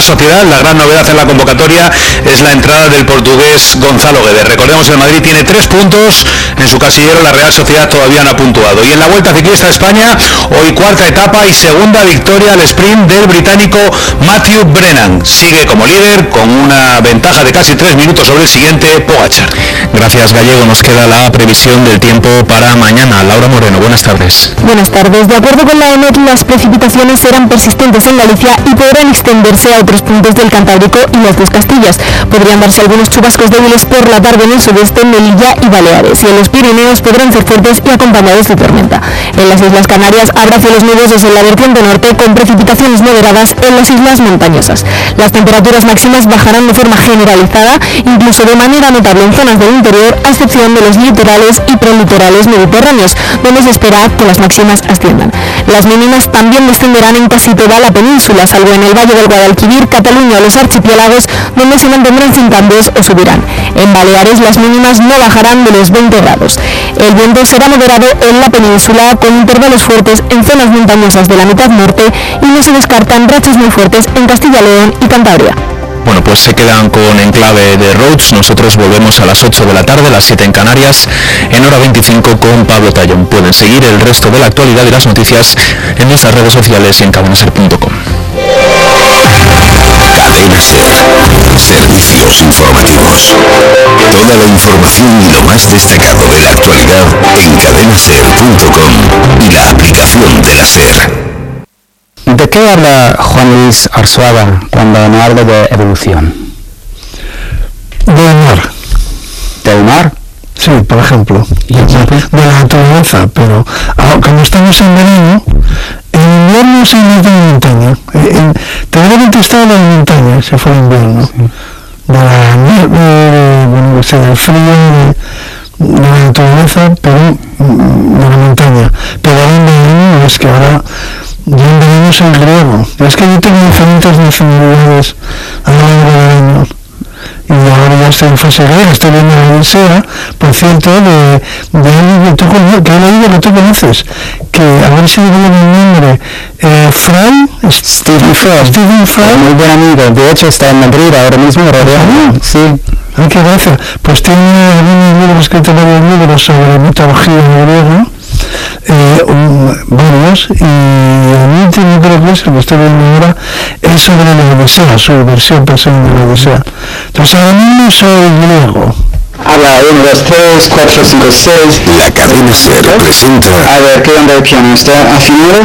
Sociedad. La gran novedad en la convocatoria es la entrada del portugués Gonzalo Guedes. Recordemos que el Madrid tiene 3 puntos en su casillero, la Real Sociedad todavía no ha puntuado. Y en la Vuelta Ciclista de España, hoy cuarta etapa y segunda victoria al sprint del británico Matthew Brennan. Sigue como líder con una ventaja de casi 3 minutos sobre el siguiente, Pogačar. Gracias, Gallego. Nos queda la previsión del tiempo para mañana. Laura Moreno, buenas tardes. Buenas tardes. De acuerdo con la EMET, las precipitaciones serán persistentes en Galicia y podrán extenderse a otros puntos del Cantábrico y las dos Castillas. Podrían darse algunos chubascos débiles por la tarde en el sudeste, Melilla y Baleares, y en los Pirineos podrán ser fuertes y acompañados de tormenta. En las Islas Canarias habrá cielos nubosos en la vertiente norte con precipitaciones moderadas en las islas montañosas. Las temperaturas máximas bajarán de forma generalizada, incluso de manera notable en zonas del interior, a excepción de los litorales y prelitorales mediterráneos, donde se espera que las máximas asciendan. Las mínimas también descenderán en casi toda la península, salvo en el Valle del Guadalquivir, Cataluña o los archipiélagos, donde se mantendrán sin cambios o subirán. En Baleares las mínimas no bajarán de los 20 grados. El viento será moderado en la península, con intervalos fuertes en zonas montañosas de la mitad norte, y no se descartan rachas muy fuertes en Castilla y León y Cantabria. Bueno, pues se quedan con Enclave de Roads. Nosotros volvemos a las 8 de la tarde, las 7 en Canarias, en hora 25 con Pablo Tallón. Pueden seguir el resto de la actualidad y las noticias en nuestras redes sociales y en cadenaser.com. Cadena Ser. Servicios informativos. Toda la información y lo más destacado de la actualidad en cadenaser.com y la aplicación de la Ser. ¿De qué habla Juan Luis Arzuaga cuando no habla de evolución? Del mar. ¿Del mar? Sí, por ejemplo. De la naturaleza, pero como estamos en verano, en invierno se inicia la montaña. Teóricamente está en la montaña, se fue el invierno. De la nieve, del frío, de la naturaleza, pero de la montaña. Pero ahora en verano es que ahora yo en verano soy griego. Es que yo tengo diferentes nacionalidades a lo largo del año. Y ahora ya estoy en fase griega, estoy viendo la Odisea, por cierto, de alguien que he leído que tú conoces, que a ver si digo el nombre, Stephen Fry. Muy buen amigo, de hecho está en Madrid ahora mismo, rodeado. Sí. Ay, qué gracia. Pues tiene algunos libros, escrito varios libros sobre mitología griega, varios, y el último creo que es el que estoy viendo ahora es sobre la Odisea, su versión personal de la Odisea. Entonces ahora mismo soy griego. Habla 1, 2, 3, 4, 5, 6. La Cadena Ser presenta. A ver, ¿qué onda el piano? ¿Está afinado?